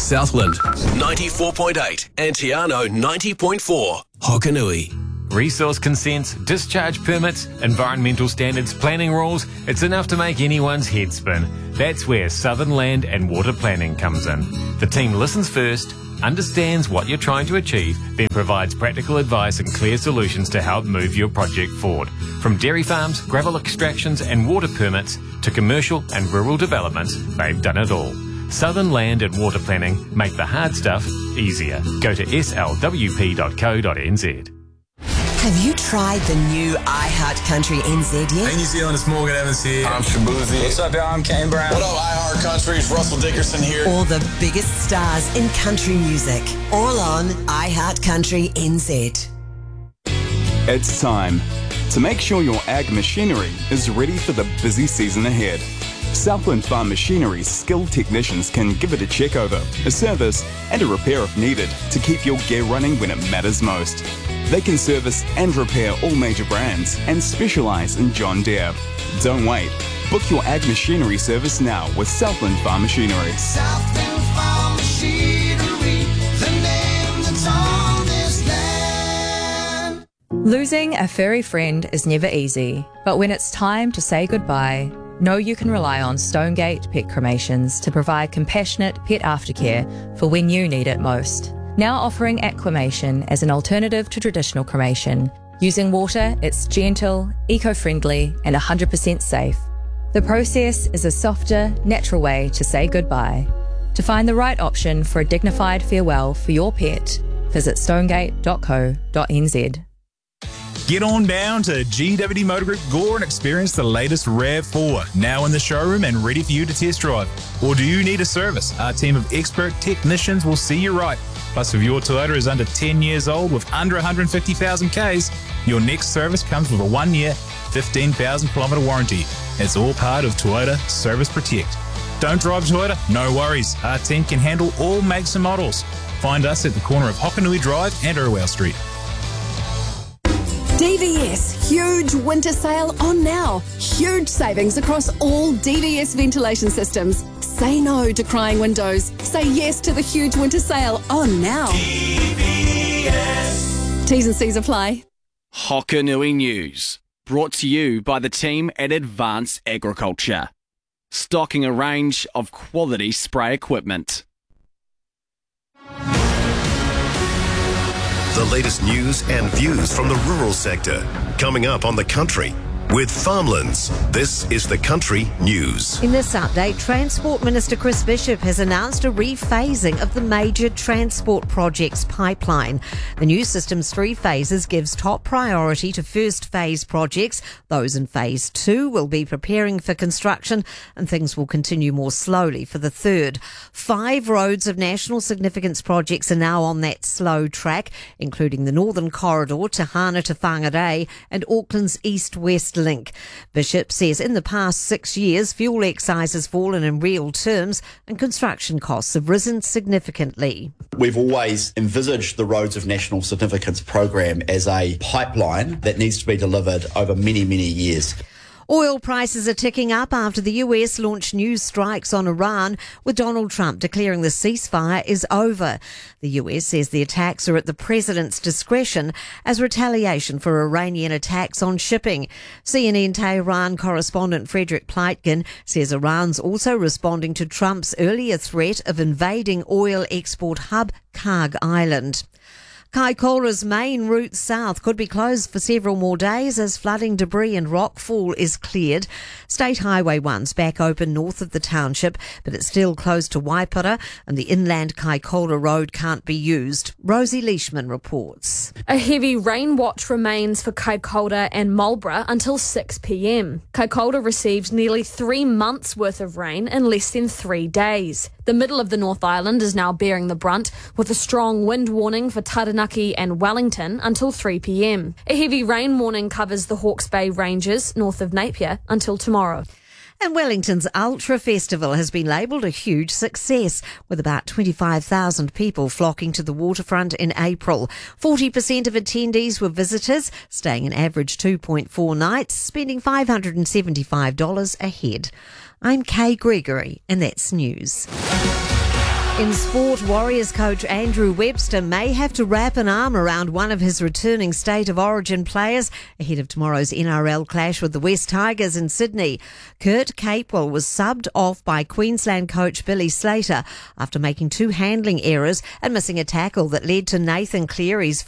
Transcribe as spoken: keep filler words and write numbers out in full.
Southland ninety-four point eight and Tiano ninety point four. Hokanui. Resource consents, discharge permits, environmental standards, planning rules, it's enough to make anyone's head spin. That's where Southern Land and Water Planning comes in. The team listens first, understands what you're trying to achieve, then provides practical advice and clear solutions to help move your project forward. From dairy farms, gravel extractions and water permits to commercial and rural developments, they've done it all. Southern Land and Water Planning make the hard stuff easier. Go to s l w p dot co dot n z. Have you tried the new iHeart Country N Z yet? Hey New Zealand, it's Morgan Evans here. I'm Shabuzi. What's up, y'all? I'm Kane Brown. What up, iHeart Country? It's Russell Dickerson here. All the biggest stars in country music, all on iHeart Country N Z. It's time to make sure your ag machinery is ready for the busy season ahead. Southland Farm Machinery's skilled technicians can give it a check over, a service and a repair if needed to keep your gear running when it matters most. They can service and repair all major brands and specialise in John Deere. Don't wait. Book your ag machinery service now with Southland Farm Machinery. Southland Farm Machinery, the name that's on this land. Losing a furry friend is never easy, but when it's time to say goodbye, know you can rely on Stonegate Pet Cremations to provide compassionate pet aftercare for when you need it most. Now offering aquamation as an alternative to traditional cremation. Using water, it's gentle, eco-friendly and one hundred percent safe. The process is a softer, natural way to say goodbye. To find the right option for a dignified farewell for your pet, visit stonegate dot co dot n z. Get on down to G W D Motor Group Gore and experience the latest RAV four, now in the showroom and ready for you to test drive. Or do you need a service? Our team of expert technicians will see you right. Plus, if your Toyota is under ten years old with under one hundred fifty thousand kays, your next service comes with a one-year, fifteen thousand kilometre warranty. It's all part of Toyota Service Protect. Don't drive a Toyota? No worries. Our team can handle all makes and models. Find us at the corner of Hokanui Drive and Irwell Street. D V S, huge winter sale on now. Huge savings across all D V S ventilation systems. Say no to crying windows. Say yes to the huge winter sale on now. D V S. T's and C's apply. Hokanui News, brought to you by the team at Advanced Agriculture. Stocking a range of quality spray equipment. The latest news and views from the rural sector. Coming up on The Country with Farmlands. This is The Country News. In this update, Transport Minister Chris Bishop has announced a rephasing of the major transport projects pipeline. The new system's three phases gives top priority to first phase projects. Those in phase two will be preparing for construction and things will continue more slowly for the third. Five roads of national significance projects are now on that slow track, including the Northern Corridor, Tahana to Whangarei and Auckland's east-west link. Bishop says in the past six years, fuel excise has fallen in real terms and construction costs have risen significantly. We've always envisaged the Roads of National Significance program as a pipeline that needs to be delivered over many, many years. Oil prices are ticking up after the U S launched new strikes on Iran, with Donald Trump declaring the ceasefire is over. The U S says the attacks are at the president's discretion as retaliation for Iranian attacks on shipping. C N N Tehran correspondent Frederick Pleitgen says Iran's also responding to Trump's earlier threat of invading oil export hub Karg Island. Kaikoura's main route south could be closed for several more days as flooding debris and rockfall is cleared. State Highway one's back open north of the township, but it's still closed to Waipara and the inland Kaikoura road can't be used. Rosie Leishman reports. A heavy rain watch remains for Kaikoura and Marlborough until six p m. Kaikoura received nearly three months' worth of rain in less than three days. The middle of the North Island is now bearing the brunt, with a strong wind warning for Taranaki and Wellington until three p m. A heavy rain warning covers the Hawke's Bay Ranges north of Napier until tomorrow. And Wellington's Ultra Festival has been labelled a huge success, with about twenty-five thousand people flocking to the waterfront in April. forty percent of attendees were visitors, staying an average two point four nights, spending five hundred seventy-five dollars a head. I'm Kay Gregory, and that's news. In sport, Warriors coach Andrew Webster may have to wrap an arm around one of his returning State of Origin players ahead of tomorrow's N R L clash with the West Tigers in Sydney. Kurt Capewell was subbed off by Queensland coach Billy Slater after making two handling errors and missing a tackle that led to Nathan Cleary's